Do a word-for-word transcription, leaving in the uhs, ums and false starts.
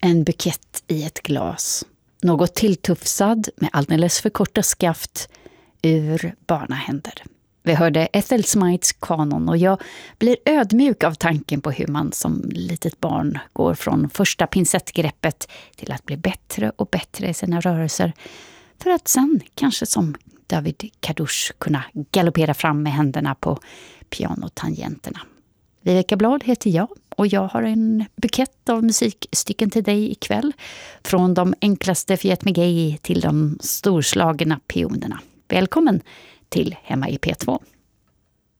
En bukett i ett glas. Något tilltufsad med alldeles för korta skaft ur barnahänder. Vi hörde Ethel Smites kanon och jag blir ödmjuk av tanken på hur man som litet barn går från första pincettgreppet till att bli bättre och bättre i sina rörelser. För att sen, kanske som David Kadouche, kunna galoppera fram med händerna på pianotangenterna. Viveka Blad heter jag och jag har en bukett av musikstycken till dig ikväll. Från de enklaste Fiat Mégay till de storslagna pionerna. Välkommen till Hemma i P två.